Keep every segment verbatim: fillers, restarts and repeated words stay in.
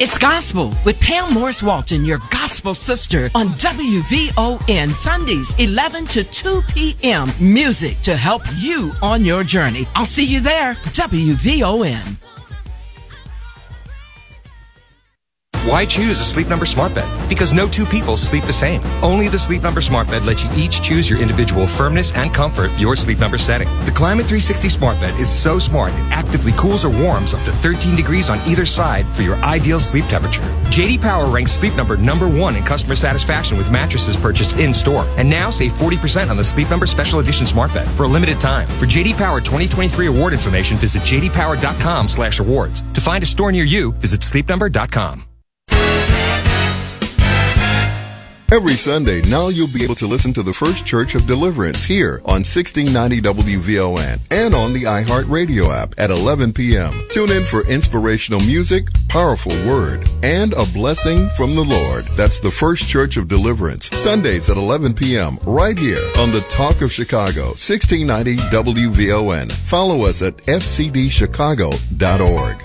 It's Gospel with Pam Morris Walton, your gospel sister, on W V O N Sundays, eleven to two p.m. Music to help you on your journey. I'll see you there. W V O N. Why choose a Sleep Number smart bed? Because no two people sleep the same. Only the Sleep Number smart bed lets you each choose your individual firmness and comfort, your Sleep Number setting. The Climate three sixty smart bed is so smart it actively cools or warms up to thirteen degrees on either side for your ideal sleep temperature. J D Power ranks Sleep Number number one in customer satisfaction with mattresses purchased in-store. And now save forty percent on the Sleep Number Special Edition smart bed for a limited time. For J D Power twenty twenty-three award information, visit j d power dot com slash awards. To find a store near you, visit sleep number dot com. Every Sunday, now you'll be able to listen to the First Church of Deliverance here on sixteen ninety W V O N and on the iHeartRadio app at eleven p.m. Tune in for inspirational music, powerful word, and a blessing from the Lord. That's the First Church of Deliverance, Sundays at eleven p.m. right here on the Talk of Chicago, sixteen ninety W V O N. Follow us at f c d chicago dot org.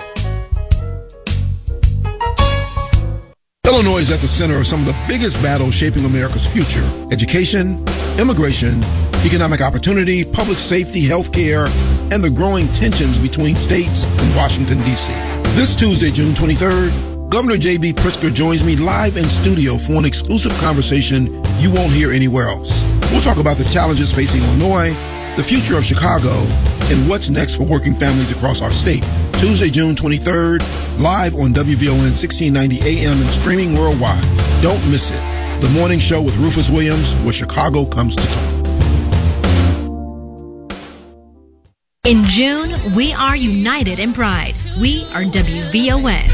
Illinois is at the center of some of the biggest battles shaping America's future: education, immigration, economic opportunity, public safety, healthcare, and the growing tensions between states and Washington, D C. This Tuesday, June twenty-third, Governor J B. Pritzker joins me live in studio for an exclusive conversation you won't hear anywhere else. We'll talk about the challenges facing Illinois, the future of Chicago, and what's next for working families across our state. Tuesday, June twenty-third, live on W V O N sixteen ninety A M and streaming worldwide. Don't miss it. The Morning Show with Rufus Williams, where Chicago comes to talk. In June, we are united in pride. We are W V O N.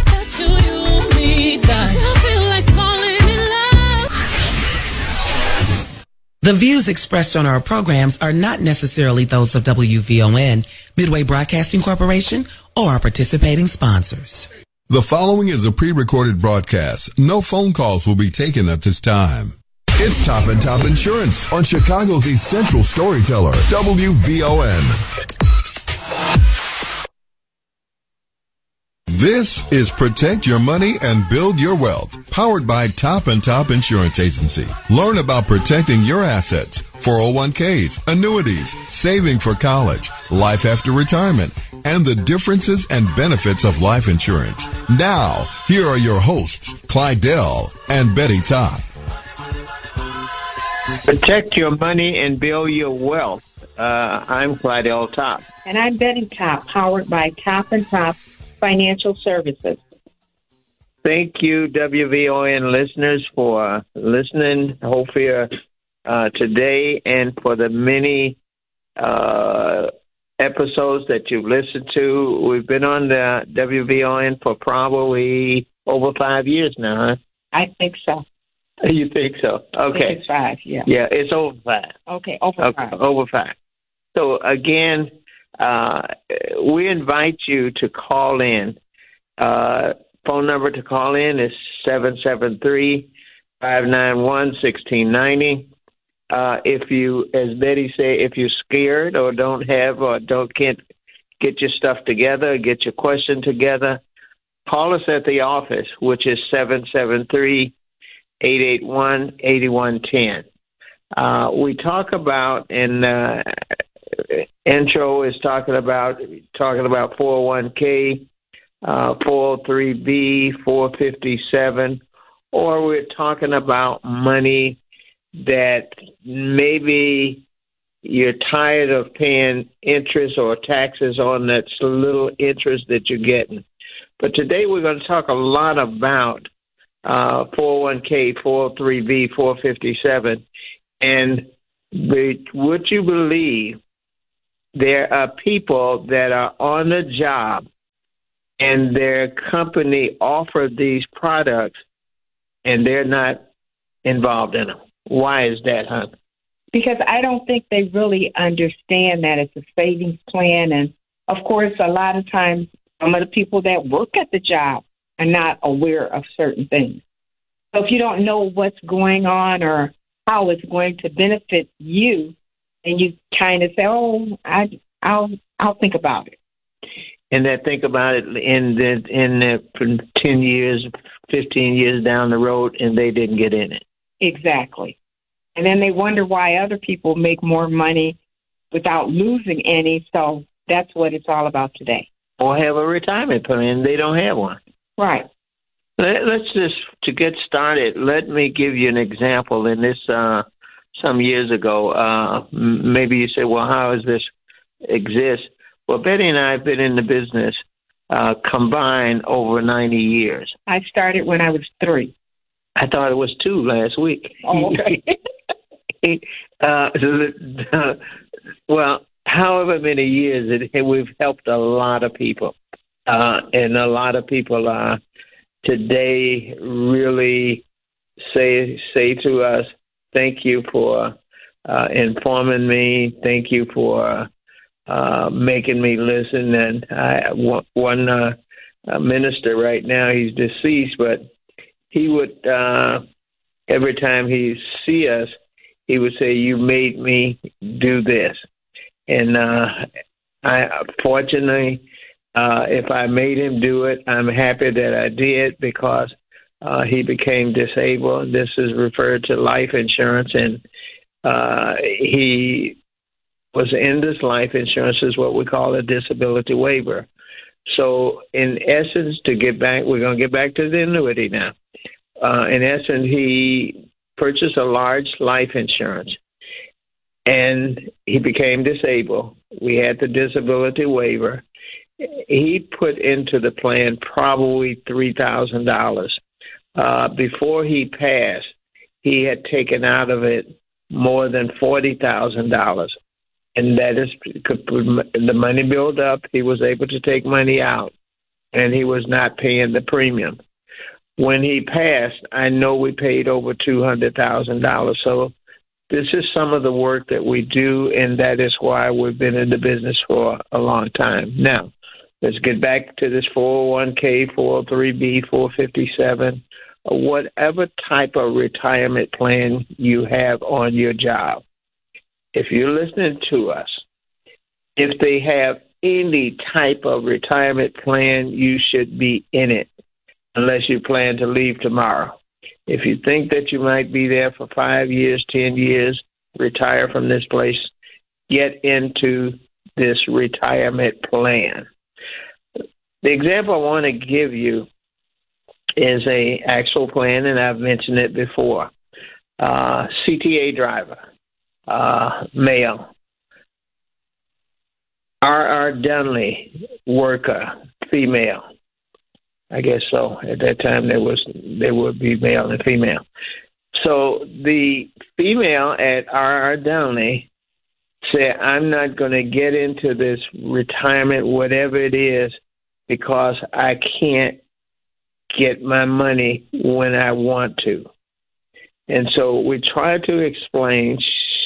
The views expressed on our programs are not necessarily those of W V O N, Midway Broadcasting Corporation, or our participating sponsors. The following is a pre-recorded broadcast. No phone calls will be taken at this time. It's Top and Top Insurance on Chicago's essential storyteller, W V O N. This is Protect Your Money and Build Your Wealth, powered by Top and Top Insurance Agency. Learn about protecting your assets, four oh one k's, annuities, saving for college, life after retirement, and the differences and benefits of life insurance. Now, here are your hosts, Clyde Dell and Betty Top. Protect your money and build your wealth. Uh, I'm Clyde L. Top. And I'm Betty Top, powered by Top and Top Financial Services. Thank you, W V O N listeners, for listening. Hopefully uh, uh, today and for the many uh, episodes that you've listened to. We've been on the W V O N for probably over five years now, huh? I think so. You think so? Okay. It's five, yeah. Yeah, it's over five. Okay, over okay, five. Over five. So, again, uh, we invite you to call in. Uh, phone number to call in is seven seven three, five nine one, one six nine zero. Uh, if you, as Betty say, if you're scared or don't have or don't can't get your stuff together, get your question together, call us at the office, which is seven seven three, eight eight one, eight one one zero. Uh, we talk about in uh, intro is talking about talking about four oh one k, uh, four oh three b, four fifty-seven, or we're talking about money that maybe you're tired of paying interest or taxes on that little interest that you're getting. But today we're going to talk a lot about uh, four oh one k, four oh three b, four fifty-seven, and the, would you believe there are people that are on the job and their company offered these products and they're not involved in them? Why is that, huh? Because I don't think they really understand that it's a savings plan. And, of course, a lot of times some of the people that work at the job are not aware of certain things. So if you don't know what's going on or how it's going to benefit you, and you kind of say, oh, I, I'll I'll think about it. And then think about it in the, in the ten years, fifteen years down the road, and they didn't get in it. Exactly. And then they wonder why other people make more money without losing any. So that's what it's all about today. Or have a retirement plan. They don't have one. Right. Let's just, to get started, let me give you an example. In this, uh, some years ago, uh, maybe you say, well, how does this exist? Well, Betty and I have been in the business uh, combined over ninety years. I started when I was three. I thought it was two last week. Oh, okay. uh, well, however many years, it, we've helped a lot of people. Uh, and a lot of people uh, today really say say to us, thank you for uh, informing me. Thank you for uh, making me listen. And I, one uh, minister right now, he's deceased, but he would, uh, every time he see us, he would say, you made me do this. And uh, I, fortunately, uh, if I made him do it, I'm happy that I did, because uh, he became disabled. This is referred to life insurance, and uh, he was in this life insurance is what we call a disability waiver. So in essence, to get back, we're going to get back to the annuity now. Uh, in essence, he purchased a large life insurance, and he became disabled. We had the disability waiver. He put into the plan probably three thousand dollars. Uh, before he passed, he had taken out of it more than forty thousand dollars. And that is, the money built up, he was able to take money out, and he was not paying the premium. When he passed, I know we paid over two hundred thousand dollars. So this is some of the work that we do, and that is why we've been in the business for a long time. Now, let's get back to this four oh one k, four oh three b, four fifty-seven, or whatever type of retirement plan you have on your job. If you're listening to us, if they have any type of retirement plan, you should be in it, unless you plan to leave tomorrow. If you think that you might be there for five years, ten years, retire from this place, get into this retirement plan. The example I want to give you is a actual plan, and I've mentioned it before. Uh, C T A driver, uh, male. R R. Dunley, worker, female. I guess so. At that time, there was there would be male and female. So the female at R R. Dunley said, I'm not going to get into this retirement, whatever it is, because I can't get my money when I want to. And so we try to explain,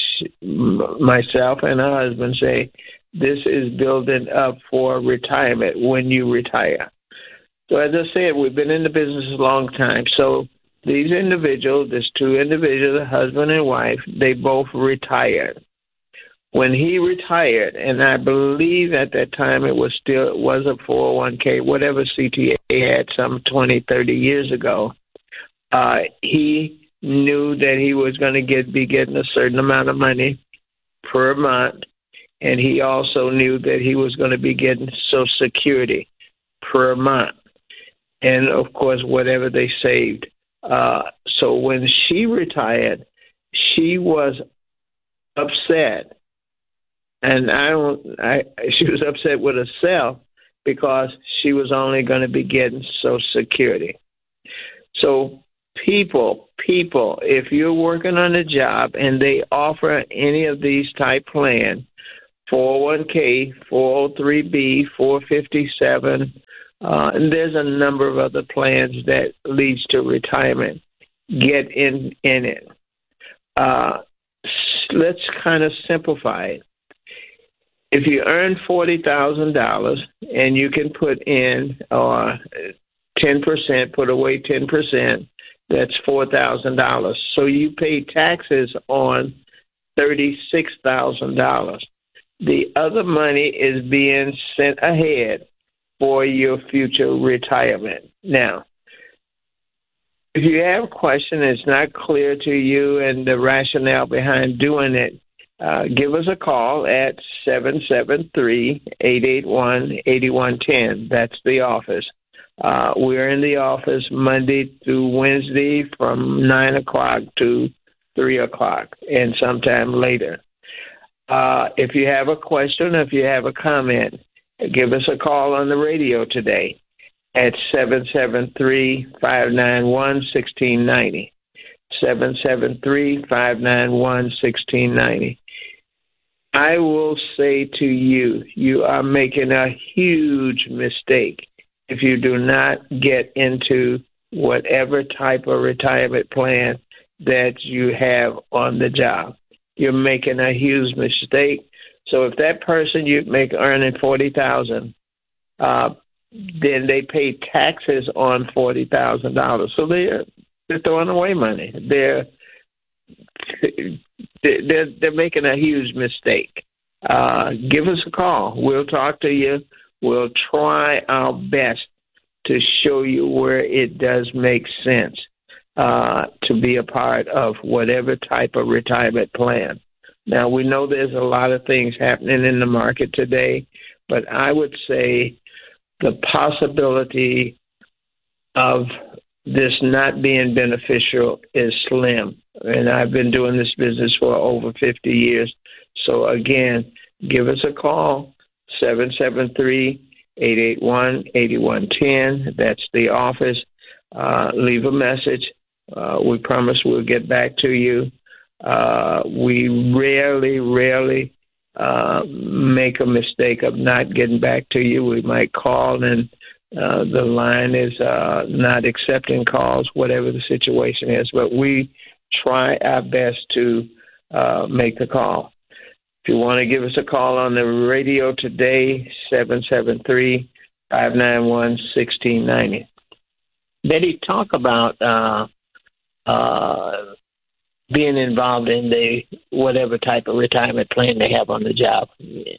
myself and her husband say, this is building up for retirement when you retire. So as I said, we've been in the business a long time. So these individuals, there's two individuals, a husband and wife, they both retired. When he retired, and I believe at that time it was still, it was a four oh one k, whatever C T A had some twenty, thirty years ago, uh, he knew that he was going to get be getting a certain amount of money per month, and he also knew that he was going to be getting Social Security per month, and, of course, whatever they saved. Uh, so when she retired, she was upset. And I don't. I she was upset with herself because she was only going to be getting Social Security. So people, people, if you're working on a job and they offer any of these type plans, four oh one k, four oh three b, four fifty-seven, uh, and there's a number of other plans that leads to retirement. Get in in it. Uh, let's kind of simplify it. If you earn forty thousand dollars and you can put in or uh, ten percent, put away ten percent, that's four thousand dollars. So you pay taxes on thirty-six thousand dollars. The other money is being sent ahead for your future retirement. Now, if you have a question that's not clear to you and the rationale behind doing it, uh, give us a call at seven seven three, eight eight one, eight one one zero. That's the office. Uh, we're in the office Monday through Wednesday from nine o'clock to three o'clock and sometime later. Uh, if you have a question, if you have a comment, give us a call on the radio today at seven seven three, five nine one, one six nine zero. seven seven three, five nine one, one six nine zero. I will say to you, you are making a huge mistake if you do not get into whatever type of retirement plan that you have on the job. You're making a huge mistake. So if that person you make earning forty thousand dollars, uh, then they pay taxes on forty thousand dollars. So they're, they're throwing away money. They're, they're, they're making a huge mistake. Uh, give us a call. We'll talk to you. We'll try our best to show you where it does make sense uh, to be a part of whatever type of retirement plan. Now, we know there's a lot of things happening in the market today, but I would say the possibility of this not being beneficial is slim. And I've been doing this business for over fifty years. So, again, give us a call, seven seven three, eight eight one, eight one one zero. That's the office. Uh, leave a message. Uh, we promise we'll get back to you. Uh, we rarely, rarely uh, make a mistake of not getting back to you. We might call and uh, the line is uh, not accepting calls, whatever the situation is. But we try our best to uh, make the call. If you want to give us a call on the radio today, seven seven three, five nine one, one six nine zero. Betty, talk about uh, uh, being involved in the whatever type of retirement plan they have on the job.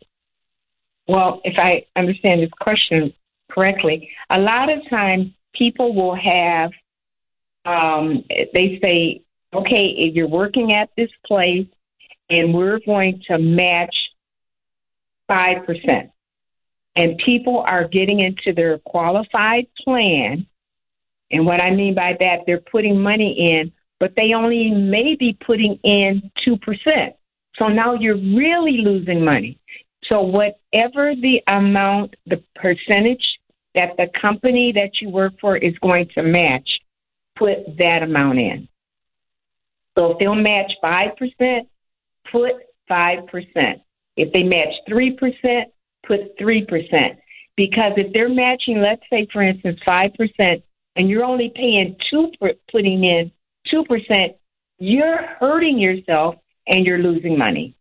Well, if I understand this question correctly, a lot of times people will have, um, they say, okay, if you're working at this place and we're going to match five percent. And people are getting into their qualified plan. And what I mean by that, they're putting money in, but they only may be putting in two percent. So now you're really losing money. So whatever the amount, the percentage that the company that you work for is going to match, put that amount in. So if they'll match five percent, put five percent. If they match three percent, put three percent. Because if they're matching, let's say, for instance, five percent, and you're only paying two, putting in two percent, you're hurting yourself and you're losing money.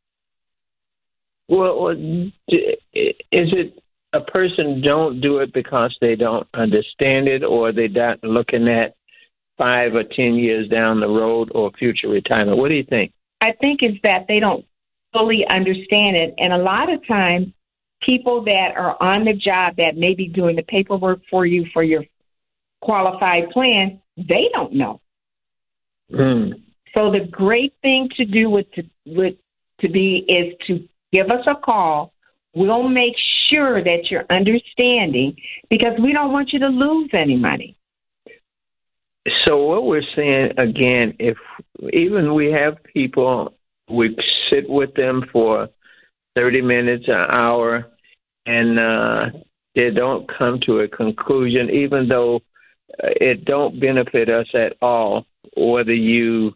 Well, is it a person don't do it because they don't understand it, or they're not looking at five or ten years down the road or future retirement? What do you think? I think it's that they don't fully understand it. And a lot of times, people that are on the job that may be doing the paperwork for you for your qualified plan, they don't know. Mm. So the great thing to do with to, with to be is to give us a call. We'll make sure that you're understanding, because we don't want you to lose any money. So what we're saying, again, if even we have people, we sit with them for thirty minutes, an hour, and uh, they don't come to a conclusion, even though it don't benefit us at all, whether you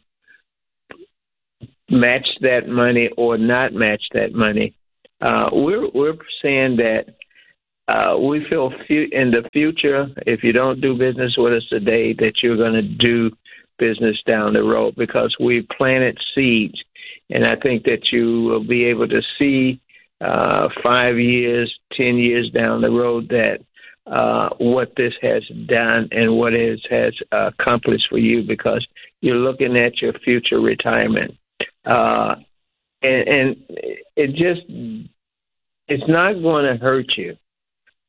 match that money or not match that money. Uh, we're we're saying that uh, we feel fu- in the future, if you don't do business with us today, that you're going to do business down the road, because we've planted seeds. And I think that you will be able to see uh, five years, ten years down the road that uh, what this has done and what it has accomplished for you, because you're looking at your future retirement. Uh, and, and it just, it's not going to hurt you.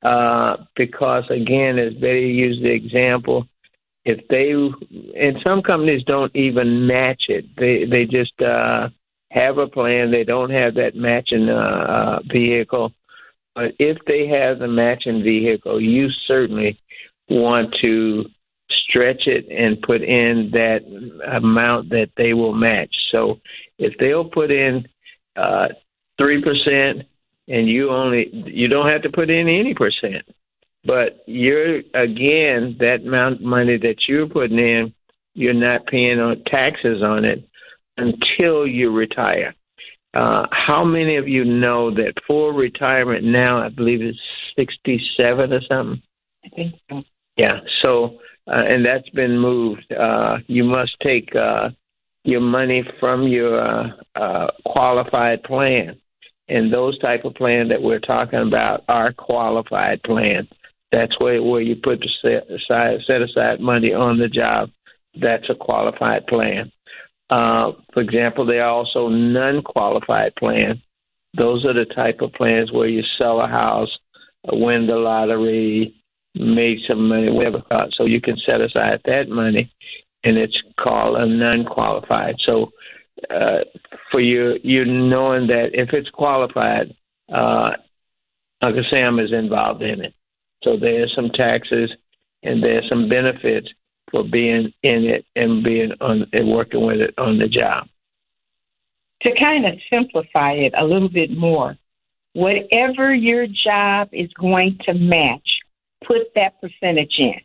uh, because, again, as Betty used the example, if they, and some companies don't even match it. They they just uh, have a plan. They don't have that matching uh, uh, vehicle. But if they have the matching vehicle, you certainly want to stretch it and put in that amount that they will match. So if they'll put in uh, three percent and you only, you don't have to put in any percent. But you're, again, that amount of money that you're putting in, you're not paying on taxes on it until you retire. Uh, how many of you know that full retirement now, I believe it's sixty-seven or something? I think so. Yeah, so, uh, and that's been moved. Uh, you must take uh, your money from your uh, uh, qualified plan. And those type of plans that we're talking about are qualified plans. That's where, where you put the set aside, set aside money on the job. That's a qualified plan. Uh, for example, there are also non-qualified plans. Those are the type of plans where you sell a house, win the lottery, make some money, whatever. So you can set aside that money, and it's called a non-qualified. So uh, for you, you knowing that if it's qualified, uh, Uncle Sam is involved in it. So there's some taxes and there's some benefits for being in it and being on and working with it on the job. To kind of simplify it a little bit more, whatever your job is going to match, put that percentage in.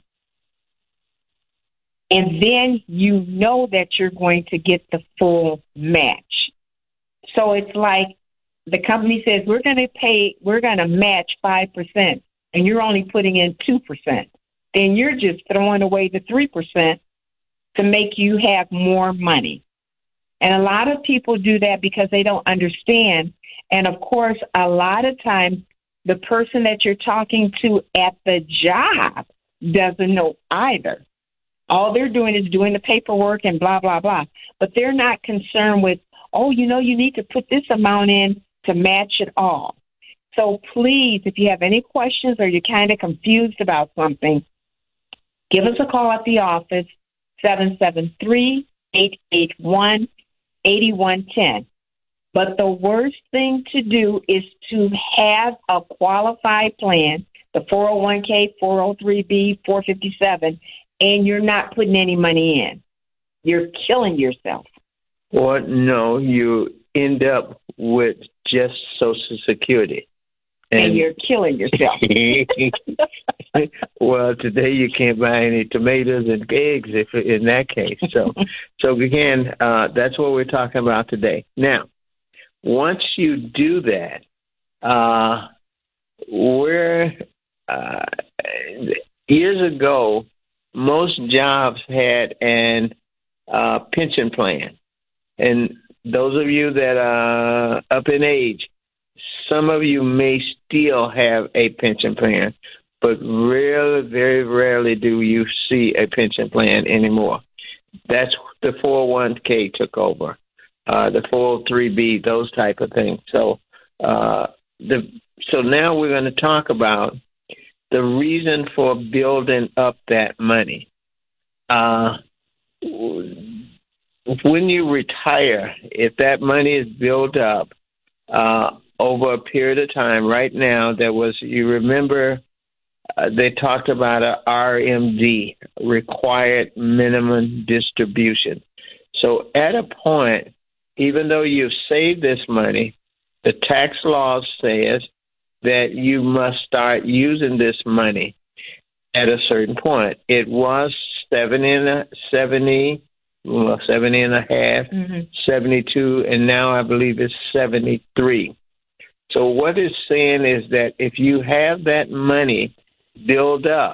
And then you know that you're going to get the full match. So it's like the company says, we're going to pay, we're going to match five percent. And you're only putting in two percent, then you're just throwing away the three percent to make you have more money. And a lot of people do that because they don't understand. And, of course, a lot of times the person that you're talking to at the job doesn't know either. All they're doing is doing the paperwork and blah, blah, blah. But they're not concerned with, oh, you know, you need to put this amount in to match it all. So please, if you have any questions or you're kind of confused about something, give us a call at the office, seven seven three, eight eight one, eight one one zero. But the worst thing to do is to have a qualified plan, the four oh one k, four oh three b, four fifty-seven, and you're not putting any money in. You're killing yourself. Or no, you end up with just Social Security. And, and you're killing yourself. Well, today you can't buy any tomatoes and eggs if in that case. So, so again, uh, that's what we're talking about today. Now, once you do that, uh, we're uh, years ago, most jobs had an uh, pension plan, and those of you that are up in age, some of you may still have a pension plan, but really, very rarely do you see a pension plan anymore. That's the four oh one k took over, uh, the four oh three b, those type of things. So, uh, the so now we're going to talk about the reason for building up that money. Uh, when you retire, if that money is built up, uh, over a period of time, right now, there was, you remember, uh, they talked about a R M D, required minimum distribution. So at a point, even though you've saved this money, the tax law says that you must start using this money at a certain point. It was seventy and a, seventy, well, seventy and a half, mm-hmm. seventy-two, and now I believe it's seventy-three. So what it's saying is that if you have that money build up,